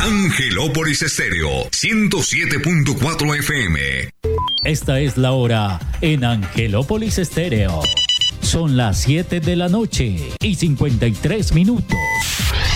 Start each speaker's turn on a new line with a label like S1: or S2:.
S1: Angelópolis Estéreo 107.4 FM.
S2: Esta es la hora en Angelópolis Estéreo. Son las 7 de la noche y 53 minutos.